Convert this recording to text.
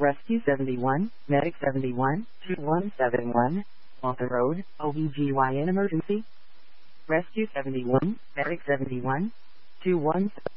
Rescue 71, Medic 71, 2171, off the road, OBGYN emergency. Rescue 71, Medic 71, 217.